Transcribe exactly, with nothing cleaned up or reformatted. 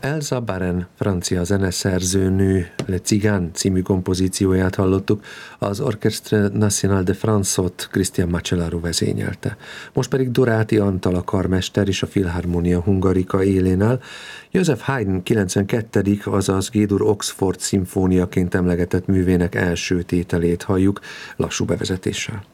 Elsa Baren, francia zeneszerzőnő Le Cigán című kompozícióját hallottuk, az Orchestre National de France-ot Christian Macellaro vezényelte. Most pedig Doráti Antal a karmester és a Philharmonia Hungarica élén áll. Joseph Haydn kilencvenkettedik azaz G-dur Oxford szimfóniaként emlegetett művének első tételét halljuk lassú bevezetéssel.